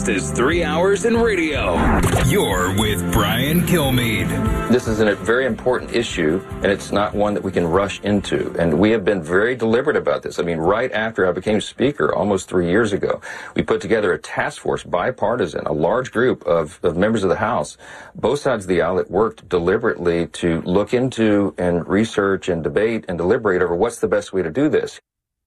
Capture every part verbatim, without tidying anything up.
is three hours in radio. You're with Brian Kilmeade. This is a very important issue, and it's not one that we can rush into. And we have been very deliberate about this. I mean, right after I became Speaker almost three years ago, we put together a task force, bipartisan, a large group of, of members of the House, both sides of the aisle, that worked deliberately to look into and research and debate and deliberate over what's the best way to do this.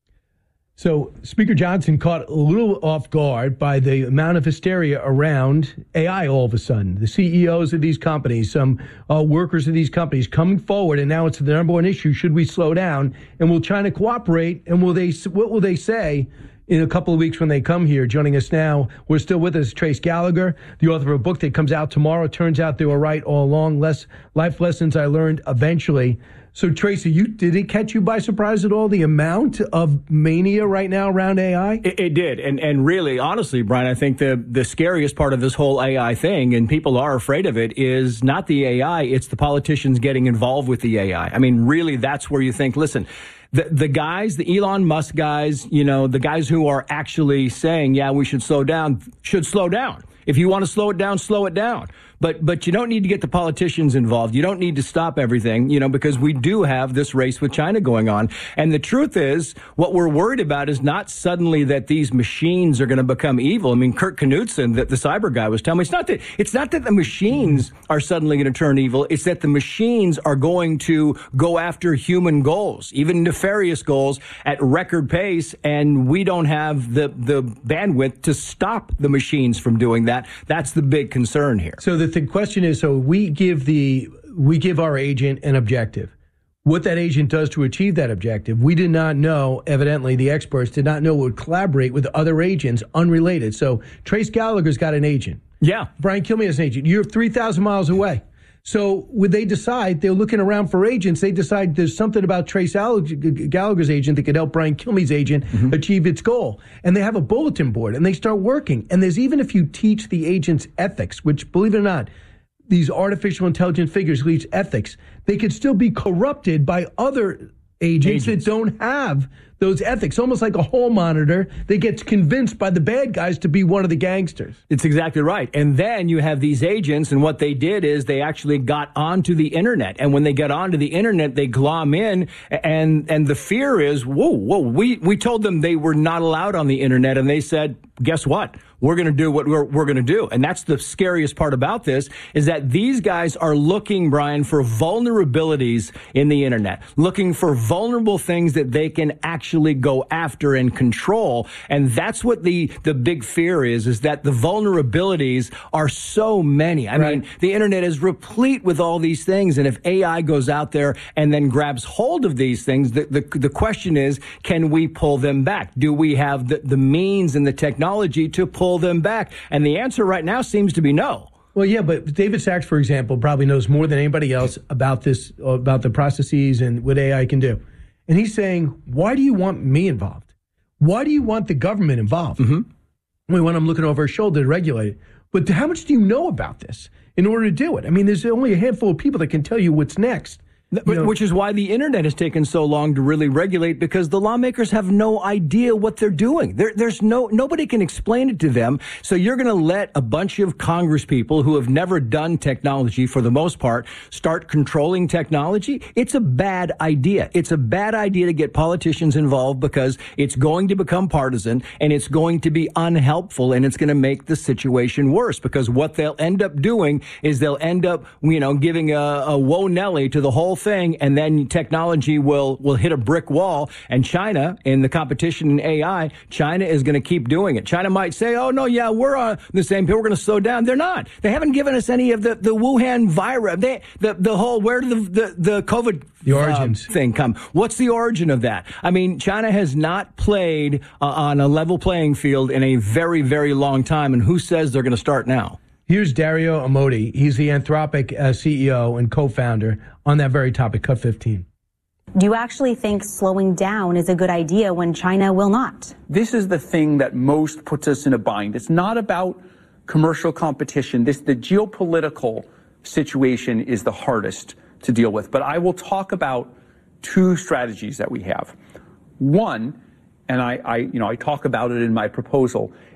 So Speaker Johnson caught a little off guard by the amount of hysteria around A I all of a sudden. The C E Os of these companies, some uh, workers of these companies coming forward, and now it's the number one issue. Should we slow down? And will China cooperate? And will they? What will they say in a couple of weeks when they come here? Joining us now, we're still with us, Trace Gallagher, the author of a book that comes out tomorrow. Turns out they were right all along. Less life lessons I learned eventually. So, Tracy, you did it catch you by surprise at all, the amount of mania right now around A I? It, it did. And and really, honestly, Brian, I think the, the scariest part of this whole A I thing, and people are afraid of it, is not the A I, it's the politicians getting involved with the A I. I mean, really, that's where you think, listen, the the guys, the Elon Musk guys, you know, the guys who are actually saying, yeah, we should slow down, should slow down. If you want to slow it down, slow it down. But but you don't need to get the politicians involved. You don't need to stop everything, you know, because we do have this race with China going on. And the truth is, what we're worried about is not suddenly that these machines are going to become evil. I mean, Kurt Knudsen, the, the cyber guy, was telling me it's not that it's not that the machines are suddenly going to turn evil. It's that the machines are going to go after human goals, even nefarious goals, at record pace. And we don't have the the bandwidth to stop the machines from doing that. That's the big concern here. So the The question is, so we give the we give our agent an objective. What that agent does to achieve that objective, we did not know. Evidently, the experts did not know it would collaborate with other agents unrelated. So Trace Gallagher's got an agent. Yeah. Brian Kilmeade has an agent. You're three thousand miles away. So would they decide, they're looking around for agents, they decide there's something about Trace Gallagher's agent that could help Brian Kilmeade's agent mm-hmm. achieve its goal. And they have a bulletin board, and they start working. And there's even if you teach the agents ethics, which, believe it or not, these artificial intelligence figures teach ethics, they could still be corrupted by other agents, agents that don't have those ethics, almost like a hall monitor that gets convinced by the bad guys to be one of the gangsters. It's exactly right. And then you have these agents, and what they did is they actually got onto the internet. And when they get onto the internet, they glom in, and and the fear is, whoa, whoa, we, we told them they were not allowed on the internet, and they said, guess what? We're going to do what we're, we're going to do. And that's the scariest part about this, is that these guys are looking, Brian, for vulnerabilities in the internet, looking for vulnerable things that they can actually go after and control. And that's what the, the big fear is, is that the vulnerabilities are so many. I right. mean, the internet is replete with all these things. And if A I goes out there and then grabs hold of these things, the, the, the question is, can we pull them back? Do we have the, the means and the technology to pull them back? And the answer right now seems to be no. Well, yeah, but David Sachs, for example, probably knows more than anybody else about this, about the processes and what A I can do. And he's saying, why do you want me involved? Why do you want the government involved? Mm-hmm. Well, when I'm looking over his shoulder to regulate it. But how much do you know about this in order to do it? I mean, there's only a handful of people that can tell you what's next. You know, which is why the internet has taken so long to really regulate, because the lawmakers have no idea what they're doing. There, there's no, nobody can explain it to them. So you're going to let a bunch of Congress people who have never done technology, for the most part, start controlling technology. It's a bad idea. It's a bad idea to get politicians involved, because it's going to become partisan, and it's going to be unhelpful, and it's going to make the situation worse, because what they'll end up doing is they'll end up, you know, giving a, a whoa Nelly to the whole thing, and then technology will will hit a brick wall. And China, in the competition in A I, China is going to keep doing it. China might say, oh, no, yeah, we're on the same page, we're going to slow down. They're not. They haven't given us any of the, the Wuhan virus. They, the, the whole, where did the, the, the COVID the origins. Uh, thing come? What's the origin of that? I mean, China has not played uh, on a level playing field in a very, very long time. And who says they're going to start now? Here's Dario Amodei. He's the Anthropic uh, C E O and co-founder on that very topic. Cut fifteen. Do you actually think slowing down is a good idea when China will not? This is the thing that most puts us in a bind. It's not about commercial competition. This, the geopolitical situation is the hardest to deal with. But I will talk about two strategies that we have. One, and I, I, you know, I talk about it in my proposal,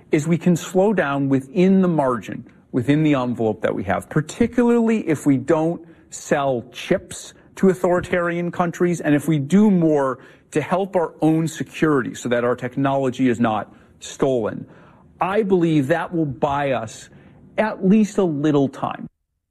is we can slow down within the margin, within the envelope that we have, particularly if we don't sell chips to authoritarian countries and if we do more to help our own security so that our technology is not stolen. I believe that will buy us at least a little time.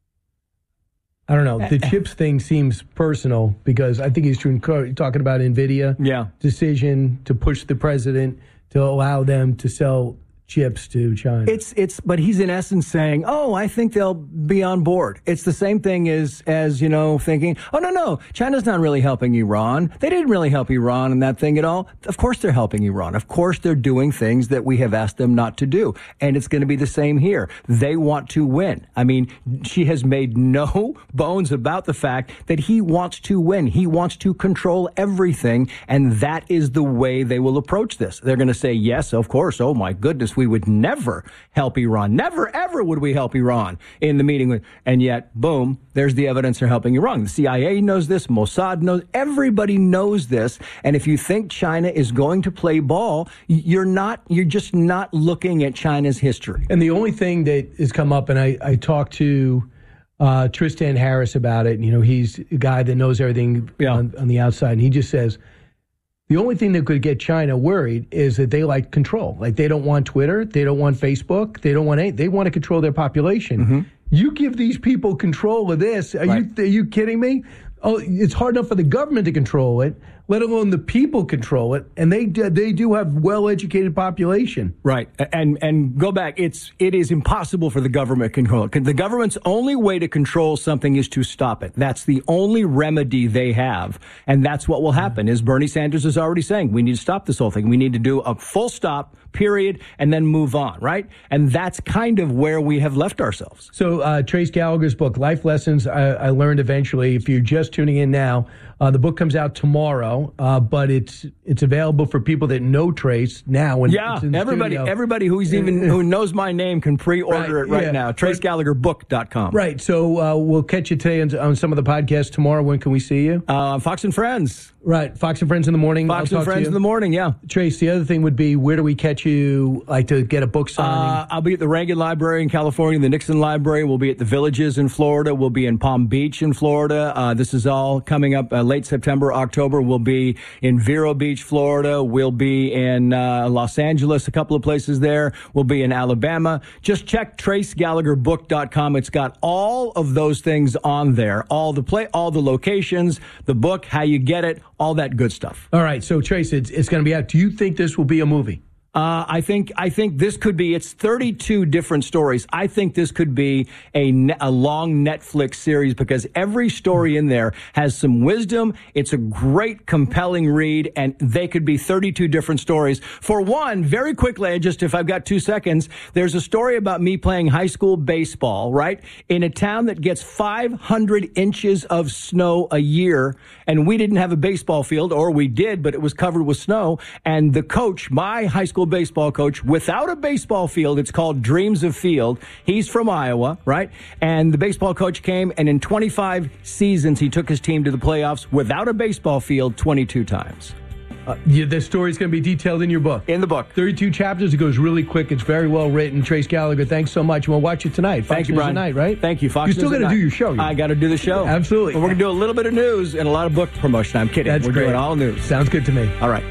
I don't know. The chips thing seems personal because I think he's true. Talking about NVIDIA yeah. decision to push the president to allow them to sell chips to China. It's it's, but he's in essence saying, "Oh, I think they'll be on board." It's the same thing as as you know, thinking, "Oh no, no, China's not really helping Iran. They didn't really help Iran in that thing at all." Of course, they're helping Iran. Of course, they're doing things that we have asked them not to do, and it's going to be the same here. They want to win. I mean, she has made no bones about the fact that he wants to win. He wants to control everything, and that is the way they will approach this. They're going to say, "Yes, of course. Oh my goodness. We would never help Iran. Never, ever would we help Iran in the meeting with," and yet, boom, there's the evidence they're helping Iran. The C I A knows this. Mossad knows. Everybody knows this. And if you think China is going to play ball, you're not, you're just not looking at China's history. And the only thing that has come up, and I, I talked to uh, Tristan Harris about it, and, you know, he's a guy that knows everything yeah. on, on the outside, and he just says, the only thing that could get China worried is that they like control. Like, they don't want Twitter. They don't want Facebook. They don't want any, they want to control their population. Mm-hmm. You give these people control of this. Are, right. you, are you kidding me? Oh, it's hard enough for the government to control it, let alone the people control it. And they they do have well-educated population. Right. And and go back. It's it is impossible for the government to control it. The government's only way to control something is to stop it. That's the only remedy they have. And that's what will happen, as Bernie Sanders is already saying. We need to stop this whole thing. We need to do a full stop, period, and then move on, right? And that's kind of where we have left ourselves. So uh, Trace Gallagher's book, Life Lessons I, I Learned Eventually, if you're just tuning in now, uh, the book comes out tomorrow, uh, but it's it's available for people that know Trace now. When yeah, it's in the everybody studio. everybody who's even who knows my name can pre-order right, it right yeah. now. Trace Gallagher Book dot com. Right. So uh, we'll catch you today on, on some of the podcasts tomorrow. When can we see you? Uh, Fox and Friends. Right. Fox and Friends in the morning. Fox and Friends in the morning, yeah. Trace, the other thing would be, where do we catch you, like, to get a book signing? Uh, I'll be at the Reagan Library in California, the Nixon Library. We'll be at the Villages in Florida. We'll be in Palm Beach in Florida. Uh, this is all coming up uh, late September, October. We'll be in Vero Beach, Florida. We'll be in uh, Los Angeles, a couple of places there. We'll be in Alabama. Just check Trace Gallagher Book dot com. It's got all of those things on there. All the play, all the locations, the book, how you get it, all that good stuff. All right, so Trace, it's, it's going to be out. Do you think this will be a movie? Uh, I think I think this could be, it's thirty-two different stories. I think this could be a, ne- a long Netflix series because every story in there has some wisdom. It's a great, compelling read, and they could be thirty-two different stories. For one, very quickly, just if I've got two seconds, there's a story about me playing high school baseball, right, in a town that gets five hundred inches of snow a year, and we didn't have a baseball field, or we did, but it was covered with snow, and the coach, my high school baseball coach, without a baseball field, it's called Dreams of Field. He's from Iowa, right? And the baseball coach came, and in twenty-five seasons, he took his team to the playoffs without a baseball field twenty-two times. Uh, yeah, the story's going to be detailed in your book. In the book. thirty-two chapters. It goes really quick. It's very well written. Trace Gallagher, thanks so much. We'll watch it tonight. Fox Thank you, News Brian. Tonight, right? Thank you, Fox You're still going to do your show. I got to do the show. Absolutely. But we're going to do a little bit of news and a lot of book promotion. I'm kidding. That's we're great. doing all news. Sounds good to me. All right.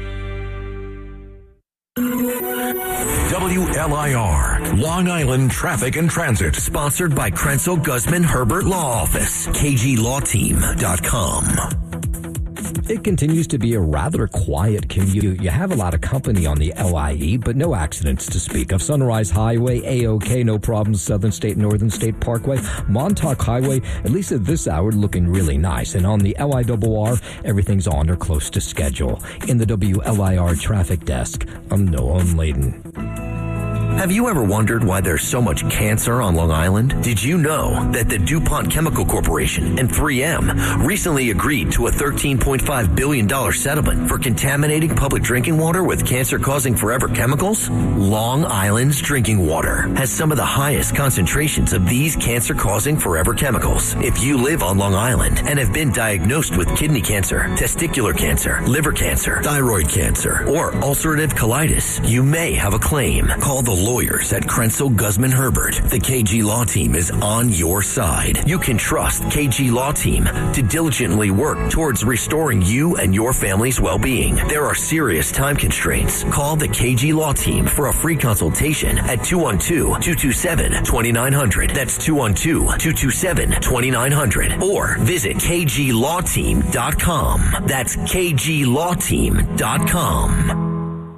W L I R, Long Island Traffic and Transit. Sponsored by Krenzel Guzman Herbert Law Office, K G Law Team dot com. It continues to be a rather quiet commute. You have a lot of company on the L I E, but no accidents to speak of. Sunrise Highway, A-OK, no problems. Southern State, Northern State Parkway, Montauk Highway, at least at this hour, looking really nice. And on the L I R R, everything's on or close to schedule. In the W L I R traffic desk, I'm Noah Layden. Have you ever wondered why there's so much cancer on Long Island? Did you know that the DuPont Chemical Corporation and three M recently agreed to a thirteen point five billion dollars settlement for contaminating public drinking water with cancer-causing forever chemicals? Long Island's drinking water has some of the highest concentrations of these cancer-causing forever chemicals. If you live on Long Island and have been diagnosed with kidney cancer, testicular cancer, liver cancer, thyroid cancer, or ulcerative colitis, you may have a claim. Call the lawyers at Krenzel Guzman Herbert, the K G Law Team is on your side. You can trust K G Law Team to diligently work towards restoring you and your family's well-being. There are serious time constraints. Call the K G Law Team for a free consultation at two one two, two two seven, two nine zero zero. That's two one two, two two seven, two nine zero zero. Or visit k g law team dot com. That's k g law team dot com.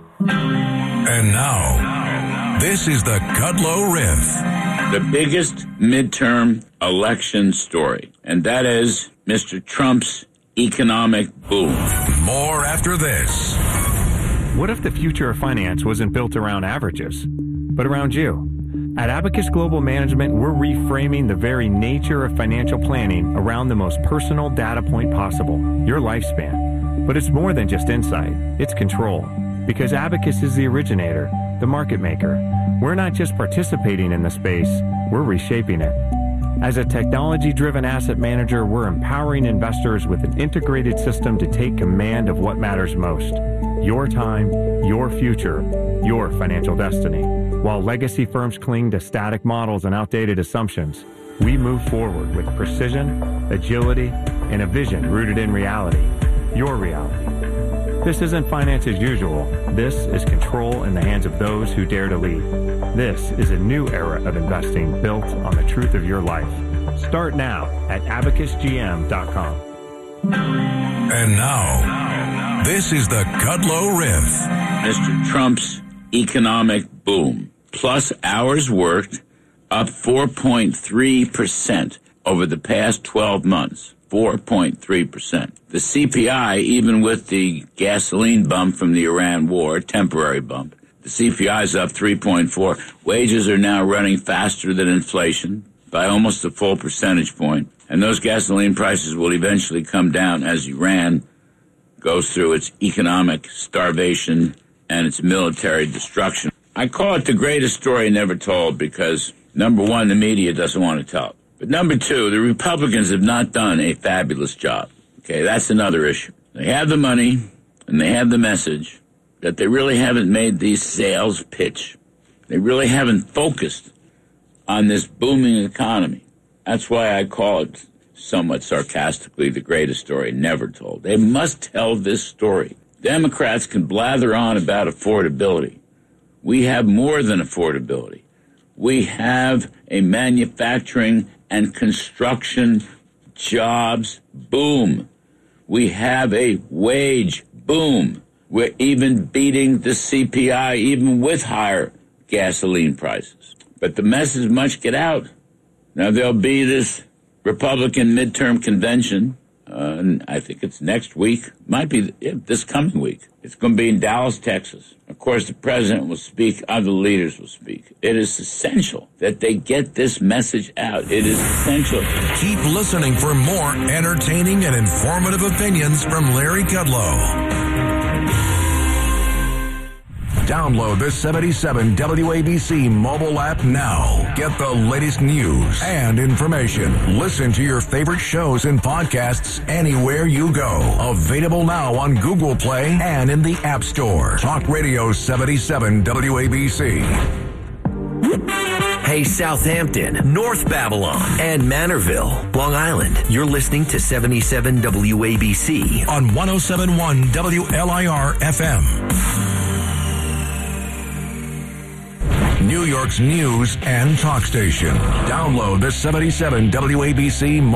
And now, this is the Kudlow Riff. The biggest midterm election story, and that is Mister Trump's economic boom. More after this. What if the future of finance wasn't built around averages, but around you? At Abacus Global Management, we're reframing the very nature of financial planning around the most personal data point possible, your lifespan. But it's more than just insight, it's control. Because Abacus is the originator, the market maker. We're not just participating in the space, we're reshaping it. As a technology-driven asset manager, we're empowering investors with an integrated system to take command of what matters most. Your time, your future, your financial destiny. While legacy firms cling to static models and outdated assumptions, we move forward with precision, agility, and a vision rooted in reality. Your reality. This isn't finance as usual. This is control in the hands of those who dare to lead. This is a new era of investing built on the truth of your life. Start now at abacus g m dot com. And now, this is the Kudlow Riff. Mister Trump's economic boom, plus hours worked, up four point three percent over the past twelve months. four point three percent. The C P I, even with the gasoline bump from the Iran war, temporary bump, the C P I is up three point four. Wages are now running faster than inflation by almost a full percentage point. And those gasoline prices will eventually come down as Iran goes through its economic starvation and its military destruction. I call it the greatest story never told because, number one, the media doesn't want to tell it. But number two, the Republicans have not done a fabulous job. Okay, that's another issue. They have the money and they have the message, but they really haven't made the sales pitch. They really haven't focused on this booming economy. That's why I call it, somewhat sarcastically, the greatest story never told. They must tell this story. Democrats can blather on about affordability. We have more than affordability. We have a manufacturing and construction jobs boom. We have a wage boom. We're even beating the C P I, even with higher gasoline prices. But the message must get out. Now, there'll be this Republican midterm convention, uh, and I think it's next week. Might be yeah, this coming week. It's going to be in Dallas, Texas. Of course, the president will speak. Other leaders will speak. It is essential that they get this message out. It is essential. Keep listening for more entertaining and informative opinions from Larry Kudlow. Download the seventy-seven W A B C mobile app now. Get the latest news and information. Listen to your favorite shows and podcasts anywhere you go. Available now on Google Play and in the App Store. Talk Radio seventy-seven W A B C. Hey, Southampton, North Babylon, and Manorville, Long Island. You're listening to seventy-seven W A B C on one oh seven point one W L I R F M. New York's news and talk station. Download the seventy-seven W A B C